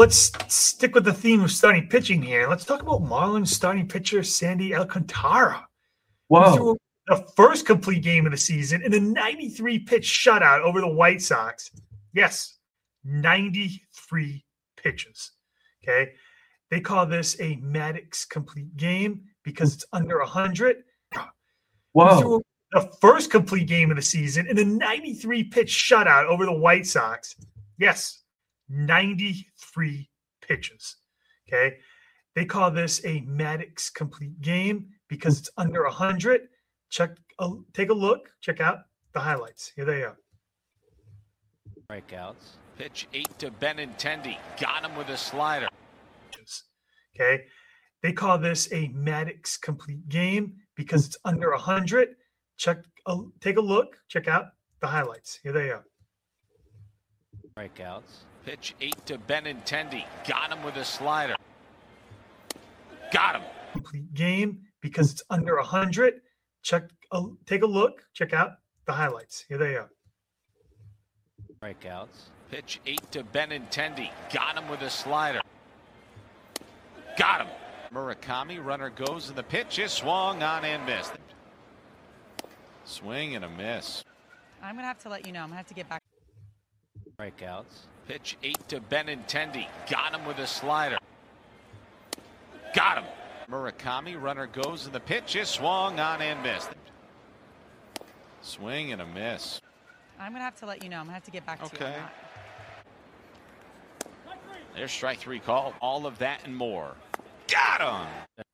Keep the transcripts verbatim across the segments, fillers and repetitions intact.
let's stick with the theme of starting pitching here. Let's talk about Marlins starting pitcher Sandy Alcantara. Whoa. He threw the first complete game of the season in a ninety-three pitch shutout over the White Sox. Yes, ninety-three pitches. Okay. They call this a Maddox complete game because it's under one hundred. Whoa. He threw the first complete game of the season in a ninety-three pitch shutout over the White Sox. Yes, ninety-three pitches. Okay. They call this a Maddox complete game because it's under one hundred. Check, uh, take a look. Check out the highlights. Here they are. Strikeouts. Pitch eight to Benintendi. Got him with a slider. Okay. They call this a Maddox complete game because it's under one hundred. Check, uh, take a look. Check out the highlights. Here they are. Strikeouts. Pitch eight to Benintendi. Got him with a slider. Got him. Complete game because it's under one hundred. Check, uh, take a look. Check out the highlights. Here they are. Strikeouts. Pitch eight to Benintendi. Got him with a slider. Got him. Murakami, runner goes and the pitch is swung on and missed. Swing and a miss. I'm going to have to let you know. I'm going to have to get back. Strikeouts. Pitch eight to Benintendi. Got him with a slider. Got him. Murakami, runner goes and the pitch is swung on and missed. Swing and a miss. I'm going to have to let you know. I'm going to have to get back to Okay. you on that. There's strike three called. All of that and more. Got him.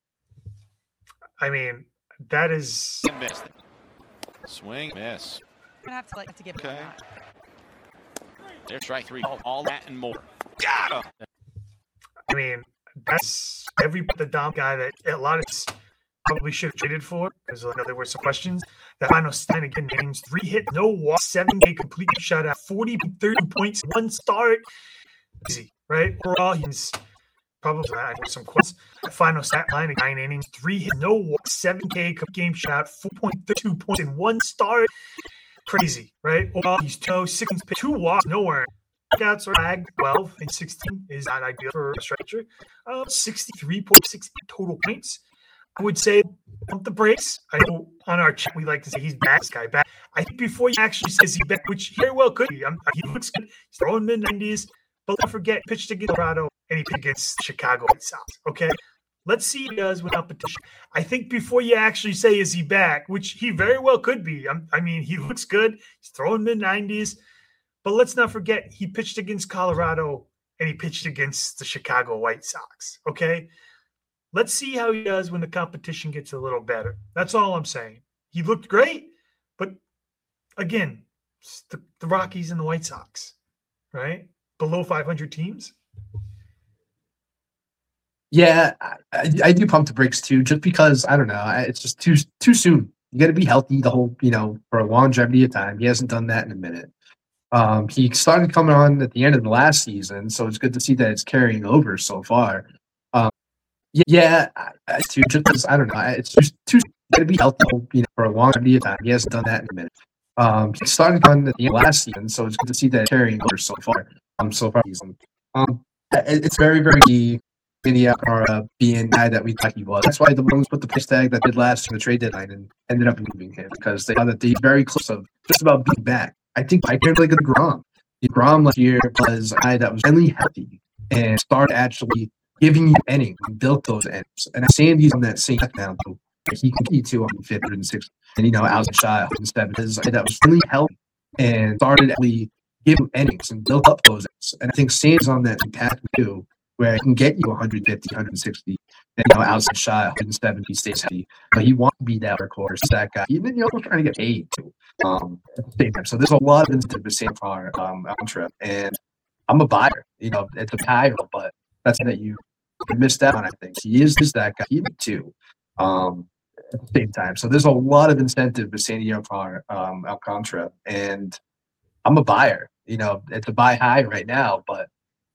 I mean, that is. And missed. Swing, miss. I'm going to have to, let, have to get back Okay. on that. There's strike three called. All that and more. Got him. I mean, that's every the Dom guy that a lot of us probably should have traded for because I know there were some questions. The final stand again names three hit, no walk, seven K complete shutout, forty, thirty points, one start. Easy, right? Overall, he's probably I know some questions. The final stat line nine innings, three hit, no walk, seven K game shutout, four point two points in one start. Crazy, right? Overall, he's two, six, two walks, nowhere. Strikeouts are ag twelve and sixteen is not ideal for a stretcher. Uh, sixty-three point six total points. I would say pump the brakes. I know on our chat we like to say he's back, this guy back. I think before he actually says he's back, which very well could be. I'm, he looks good. He's throwing mid nineties. But don't forget, pitched against Colorado and he pitched against Chicago White Sox. Okay? Let's see what he does with competition. I think before you actually say is he back, which he very well could be. I'm, I mean, he looks good. He's throwing mid nineties. But let's not forget, he pitched against Colorado and he pitched against the Chicago White Sox, okay? Let's see how he does when the competition gets a little better. That's all I'm saying. He looked great, but again, it's the, the Rockies and the White Sox, right? Below five hundred teams. Yeah, I, I do pump the brakes too, just because, I don't know, it's just too too soon. You got to be healthy the whole, you know, for a longevity of time. He hasn't done that in a minute. Um, he started coming on at the end of the last season, so it's good to see that it's carrying over so far. Um, yeah, I, too, just because, I don't know, it's just too got to be healthy, you know, for a long period of time. He hasn't done that in a minute. Um, he started on at the end of last season, so it's good to see that it's carrying over so far. Um, so far, um, it, it's very, very key. India or uh, being the guy that we thought he was. That's why the Marlins put the price tag that did last in the trade deadline and ended up moving him because they thought that he's very close of just about being back. I think I can't really get Grom. Grom last year was a guy that was really healthy and started actually giving you innings and built those innings. And Sandy's on that same path now. Too. He can be two hundred fifty, one hundred sixty, and you know, outside one hundred seven. Is that was really healthy and started actually giving innings and built up those innings. And I think Sandy's on that path too, where he can get you one hundred fifty, one hundred sixty, and you know, outside shy one hundred seventy, stays healthy. But he wants to be that workhorse, that guy. Even you know, trying to get paid too. Um, at the same time. So there's a lot of incentive to Sam Farr, um, Alcantara, and I'm a buyer. You know, it's a buyer, but that's that you missed out on. I think he is, is that guy. He too. Um, at the same time, so there's a lot of incentive to Sandy Farr, um, Alcantara, and I'm a buyer. You know, it's a buy high right now, but